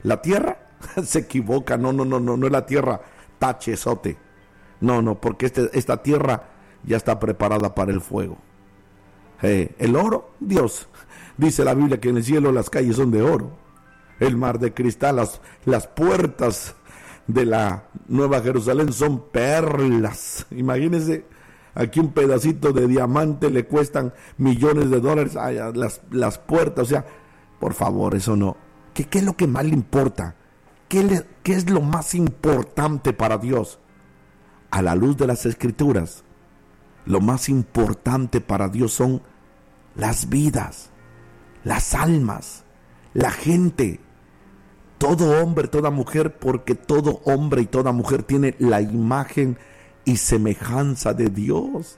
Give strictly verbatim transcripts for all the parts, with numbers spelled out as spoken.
¿La tierra? Se equivoca, no, no, no, no, no es la tierra, tachezote. No, no, porque este, esta tierra ya está preparada para el fuego. Eh, el oro, Dios. Dice la Biblia que en el cielo las calles son de oro, el mar de cristal, las, las puertas de la Nueva Jerusalén son perlas. Imagínense, aquí un pedacito de diamante le cuestan millones de dólares. Ay, las, las puertas, o sea, por favor, eso no. ¿Qué, qué es lo que más le importa? ¿Qué, le, ¿Qué es lo más importante para Dios? A la luz de las Escrituras, lo más importante para Dios son las vidas, las almas, la gente, todo hombre, toda mujer, porque todo hombre y toda mujer tiene la imagen y semejanza de Dios.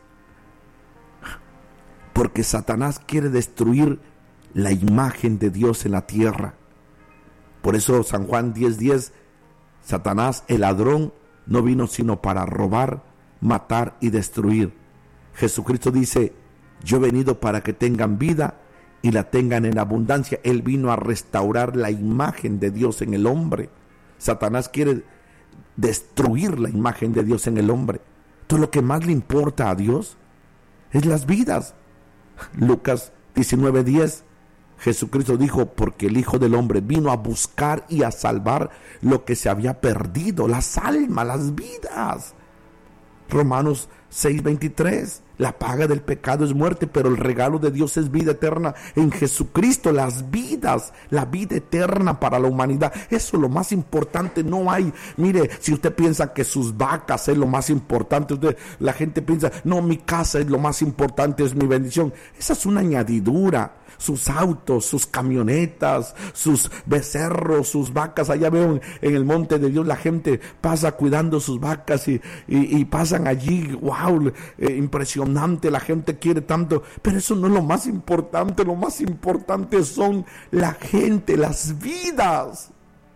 Porque Satanás quiere destruir la imagen de Dios en la tierra. Por eso San Juan diez diez, Satanás, el ladrón, no vino sino para robar, matar y destruir. Jesucristo dice, yo he venido para que tengan vida y la tengan en abundancia. Él vino a restaurar la imagen de Dios en el hombre. Satanás quiere destruir la imagen de Dios en el hombre. Entonces lo que más le importa a Dios es las vidas. Lucas diecinueve diez, Jesucristo dijo, porque el Hijo del Hombre vino a buscar y a salvar lo que se había perdido, las almas, las vidas. Romanos seis veintitrés, la paga del pecado es muerte, pero el regalo de Dios es vida eterna en Jesucristo, las vidas, la vida eterna para la humanidad. Eso es lo más importante. No hay, mire, si usted piensa que sus vacas es lo más importante, usted, la gente piensa, no, mi casa es lo más importante, es mi bendición. Esa es una añadidura. Sus autos, sus camionetas, sus becerros, sus vacas. Allá veo en, en el monte de Dios, la gente pasa cuidando sus vacas y, y, y pasan allí, wow, eh, impresionante, la gente quiere tanto, pero eso no es lo más importante. Lo más importante son la gente, las vidas.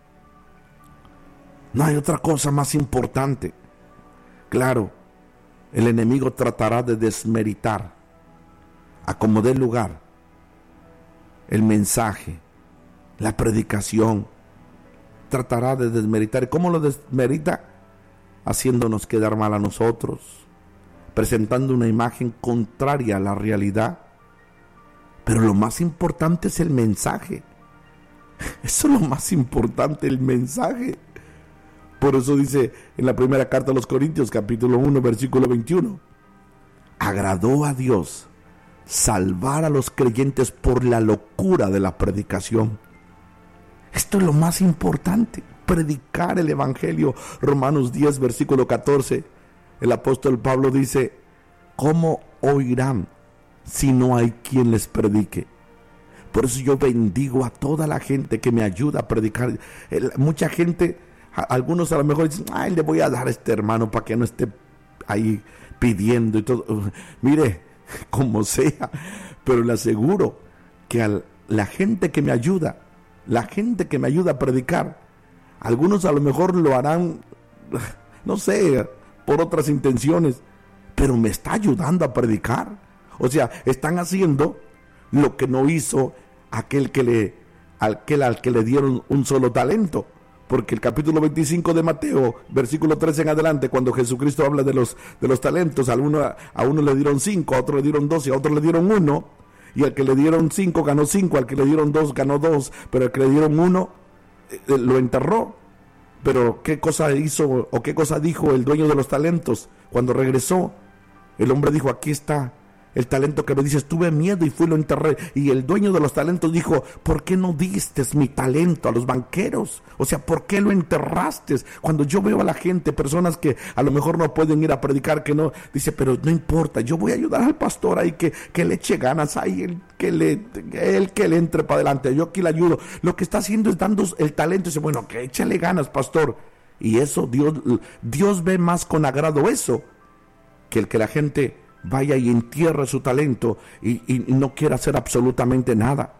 No hay otra cosa más importante. Claro, el enemigo tratará de desmeritar a como dé lugar el mensaje, la predicación. Tratará de desmeritar. ¿Cómo lo desmerita? Haciéndonos quedar mal a nosotros, presentando una imagen contraria a la realidad. Pero lo más importante es el mensaje. Eso es lo más importante, el mensaje. Por eso dice en la primera carta a los Corintios, capítulo uno, versículo veintiuno, agradó a Dios salvar a los creyentes por la locura de la predicación. Esto es lo más importante, predicar el evangelio. Romanos diez, versículo catorce, el apóstol Pablo dice, ¿cómo oirán si no hay quien les predique? Por eso yo bendigo a toda la gente que me ayuda a predicar. El, mucha gente, a, algunos a lo mejor dicen, ay, le voy a dar a este hermano para que no esté ahí pidiendo y todo. Mire, como sea, pero le aseguro que a la gente que me ayuda, la gente que me ayuda a predicar, algunos a lo mejor lo harán, no sé, por otras intenciones, pero me está ayudando a predicar. O sea, están haciendo lo que no hizo aquel que le, aquel al que le dieron un solo talento. Porque el capítulo veinticinco de Mateo, versículo trece en adelante, cuando Jesucristo habla de los, de los talentos, a uno, a uno le dieron cinco, a otro le dieron dos y a otro le dieron uno, y al que le dieron cinco ganó cinco, al que le dieron dos ganó dos, pero al que le dieron uno eh, lo enterró. Pero ¿qué cosa hizo o qué cosa dijo el dueño de los talentos? Cuando regresó, el hombre dijo, aquí está el talento que me dices, tuve miedo y fui y lo enterré. Y el dueño de los talentos dijo, ¿por qué no diste mi talento a los banqueros? O sea, ¿por qué lo enterraste? Cuando yo veo a la gente, personas que a lo mejor no pueden ir a predicar, que no, dice, pero no importa, yo voy a ayudar al pastor ahí, que, que le eche ganas ahí, el que le, el que le entre para adelante, yo aquí le ayudo. Lo que está haciendo es dando el talento, y dice, bueno, que échale ganas, pastor. Y eso, Dios, Dios ve más con agrado eso, que el que la gente vaya y entierre su talento y, y no quiera hacer absolutamente nada.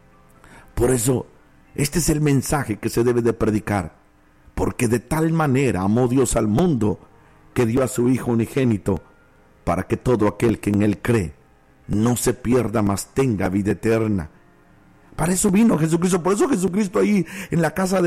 Por eso, este es el mensaje que se debe de predicar, porque de tal manera amó Dios al mundo que dio a su Hijo unigénito, para que todo aquel que en Él cree no se pierda, mas tenga vida eterna. Para eso vino Jesucristo. Por eso Jesucristo ahí en la casa de